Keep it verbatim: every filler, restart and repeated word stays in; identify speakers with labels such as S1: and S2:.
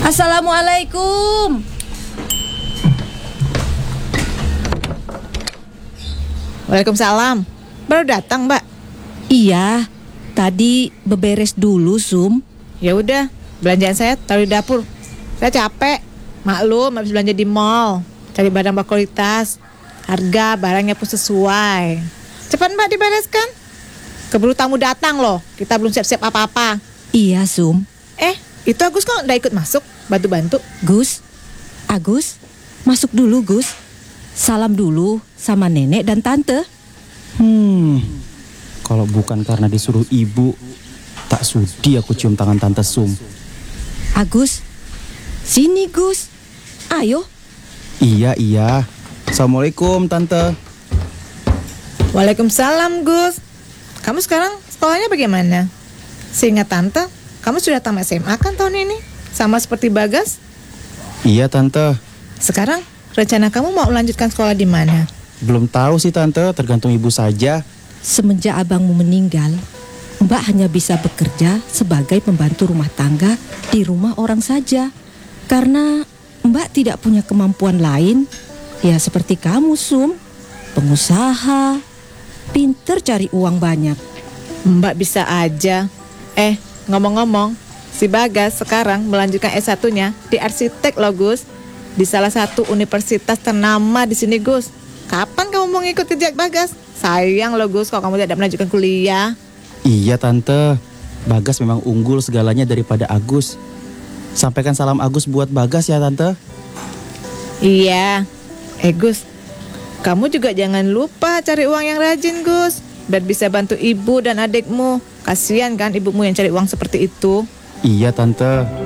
S1: Assalamualaikum.
S2: Waalaikumsalam. Baru datang, Mbak?
S1: Iya, tadi beberes dulu, Sum.
S2: Ya udah, belanjaan saya taruh di dapur. Saya capek. Maklum, habis belanja di mall, cari barang berkualitas, harga barangnya pun sesuai. Cepat Mbak dibereskan. Keburu tamu datang loh. Kita belum siap-siap apa-apa.
S1: Iya, Sum.
S2: Eh, itu Agus kok nggak ikut masuk bantu-bantu?
S1: Gus, Agus, masuk dulu, Gus. Salam dulu sama nenek dan tante.
S3: Hmm, kalau bukan karena disuruh ibu, tak sudi aku cium tangan Tante Sum.
S1: Agus, sini Gus. Ayo.
S3: Iya, iya. Assalamualaikum, Tante.
S2: Waalaikumsalam, Gus. Kamu sekarang sekolahnya bagaimana? Seingat Tante, kamu sudah tamat S M A kan tahun ini? Sama seperti Bagas?
S3: Iya, Tante.
S2: Sekarang rencana kamu mau melanjutkan sekolah di mana?
S3: Belum tahu sih, Tante. Tergantung ibu saja.
S1: Semenjak abangmu meninggal, Mbak hanya bisa bekerja sebagai pembantu rumah tangga di rumah orang saja. Karena Mbak tidak punya kemampuan lain, ya seperti kamu, Sum. Pengusaha, pinter cari uang banyak.
S2: Mbak bisa aja. Eh, ngomong-ngomong, si Bagas sekarang melanjutkan S satu-nya di arsitek loh, Gus. Di salah satu universitas ternama di sini, Gus. Kapan kamu mau ngikut jejak Bagas? Sayang loh, Gus, kalau kamu tidak melanjutkan kuliah.
S3: Iya, Tante. Bagas memang unggul segalanya daripada Agus. Sampaikan salam Agus buat Bagas ya, Tante.
S2: Iya. Eh, Gus, kamu juga jangan lupa cari uang yang rajin, Gus. Biar bisa bantu ibu dan adikmu. Kasian kan ibumu yang cari uang seperti itu.
S3: Iya, Tante.